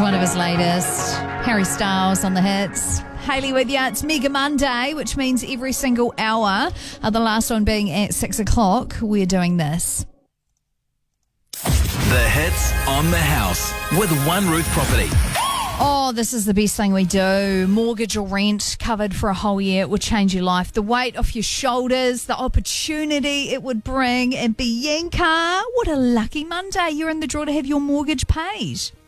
one of his latest. Harry Styles on the hits. Hayley with you. It's Mega Monday, which means every single hour, the last one being at 6 o'clock, we're doing this. The hits on the house with One Roof Property. Oh, this is the best thing we do. Mortgage or rent covered for a whole year. It would change your life. The weight off your shoulders, the opportunity it would bring. And Bianca, what a lucky Monday. You're in the draw to have your mortgage paid.